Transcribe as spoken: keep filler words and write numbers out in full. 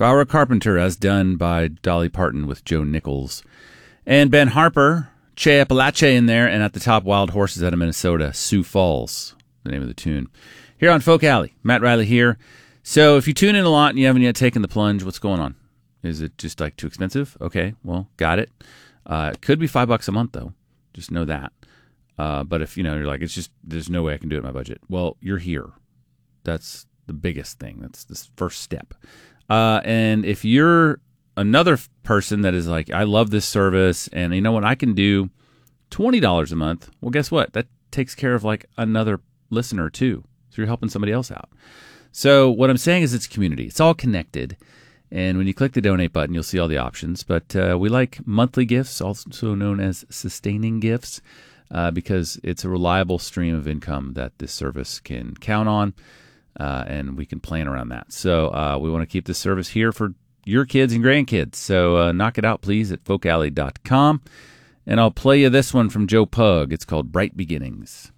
If I Were a Carpenter, as done by Dolly Parton with Joe Nichols. And Ben Harper, Che Appalache in there, and at the top, Wild Horses out of Minnesota, Sioux Falls, the name of the tune. Here on Folk Alley, Matt Riley here. So if you tune in a lot and you haven't yet taken the plunge, what's going on? Is it just like too expensive? Okay, well, got it. Uh, it could be five bucks a month though. Just know that. Uh, but if you know you're like, it's just there's no way I can do it in my budget. Well, you're here. That's the biggest thing. That's the first step. Uh, and if you're another person that is like, I love this service, and you know what, I can do twenty dollars a month. Well, guess what? That takes care of like another listener too. So you're helping somebody else out. So what I'm saying is it's community. It's all connected. And when you click the donate button, you'll see all the options. But uh, we like monthly gifts, also known as sustaining gifts, uh, because it's a reliable stream of income that this service can count on, uh, and we can plan around that. So uh, we want to keep this service here for your kids and grandkids. So uh, knock it out, please, at folk alley dot com. And I'll play you this one from Joe Pug. It's called Bright Beginnings.